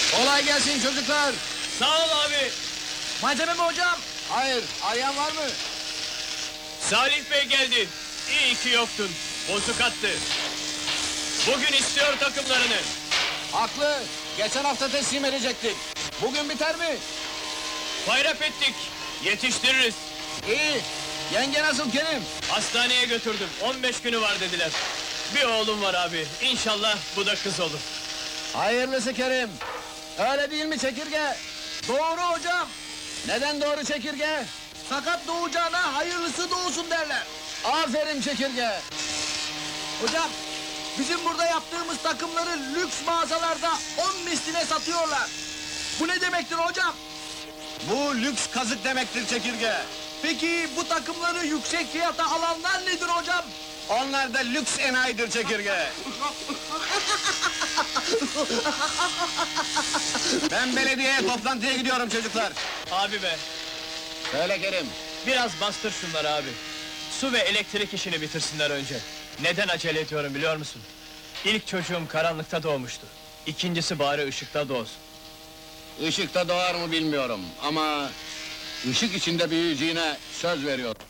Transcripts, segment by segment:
Kolay gelsin çocuklar. Sağ ol abi. Malzeme mi hocam? Hayır, arayan var mı? Salih Bey geldi. İyi ki yoktun. Bozuk attı. Bugün istiyor takımlarını. Haklı. Geçen hafta teslim edecektik. Bugün biter mi? Bayrak ettik. Yetiştiririz. İyi. Yenge nasıl Kerim? Hastaneye götürdüm. 15 günü var dediler. Bir oğlum var abi. İnşallah bu da kız olur. Hayırlısı Kerim. Öyle değil mi çekirge? Doğru hocam. Neden doğru çekirge? Sakat doğacağına hayırlısı doğsun derler. Aferin çekirge. Hocam, bizim burada yaptığımız takımları lüks mağazalarda 10 misline satıyorlar. Bu ne demektir hocam? Bu lüks kazık demektir çekirge. Peki bu takımları yüksek fiyata alanlar nedir hocam? Onlar da lüks enayidir çekirge. Ben belediyeye toplantıya gidiyorum çocuklar. Abi be. Söyle Kerim. Biraz bastır şunları abi. Su ve elektrik işini bitirsinler önce. Neden acele ediyorum biliyor musun? İlk çocuğum karanlıkta doğmuştu. İkincisi bari ışıkta doğsun. Işıkta doğar mı bilmiyorum ama... ışık içinde büyüyeceğine söz veriyorum.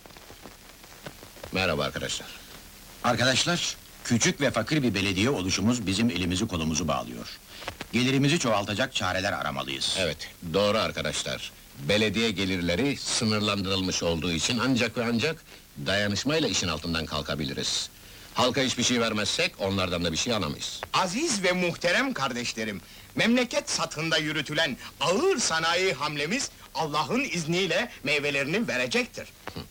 Merhaba arkadaşlar. Arkadaşlar, küçük ve fakir bir belediye oluşumuz bizim elimizi kolumuzu bağlıyor. Gelirimizi çoğaltacak çareler aramalıyız. Evet, doğru arkadaşlar. Belediye gelirleri sınırlandırılmış olduğu için ancak ve ancak dayanışmayla işin altından kalkabiliriz. Halka hiçbir şey vermezsek onlardan da bir şey alamayız. Aziz ve muhterem kardeşlerim, memleket satında yürütülen ağır sanayi hamlemiz Allah'ın izniyle meyvelerini verecektir.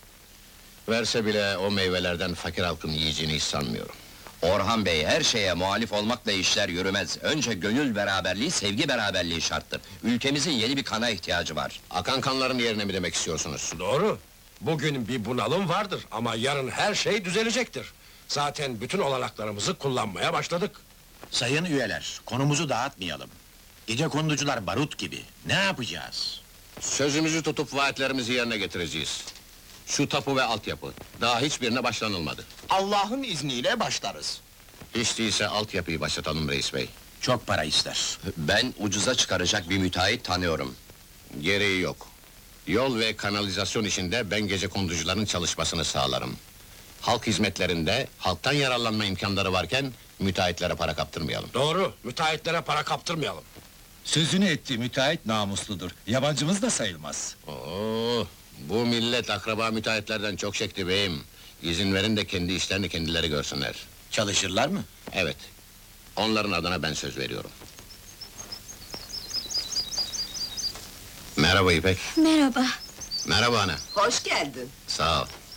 Verse bile o meyvelerden fakir halkın yiyeceğini hiç sanmıyorum. Orhan Bey, her şeye muhalif olmakla işler yürümez. Önce gönül beraberliği, sevgi beraberliği şarttır. Ülkemizin yeni bir kana ihtiyacı var. Akan kanların yerine mi demek istiyorsunuz? Doğru. Bugün bir bunalım vardır ama yarın her şey düzelecektir. Zaten bütün olanaklarımızı kullanmaya başladık. Sayın üyeler, konumuzu dağıtmayalım. Gecekonducular barut gibi, ne yapacağız? Sözümüzü tutup vaatlerimizi yerine getireceğiz. Şu tapu ve altyapı, daha hiçbirine başlanılmadı. Allah'ın izniyle başlarız. Hiç değilse altyapıyı başlatalım reis bey. Çok para ister. Ben ucuza çıkaracak bir müteahhit tanıyorum. Gereği yok. Yol ve kanalizasyon işinde ben gecekonducuların çalışmasını sağlarım. Halk hizmetlerinde, halktan yararlanma imkanları varken... müteahhitlere para kaptırmayalım. Doğru, müteahhitlere para kaptırmayalım. Sözünü ettiği müteahhit namusludur. Yabancımız da sayılmaz. Oo, bu millet akraba müteahhitlerden çok çekti beyim. İzin verin de kendi işlerini kendileri görsünler. Çalışırlar mı? Evet, onların adına ben söz veriyorum. Merhaba İpek. Merhaba. Merhaba ana. Hoş geldin. Sağ ol.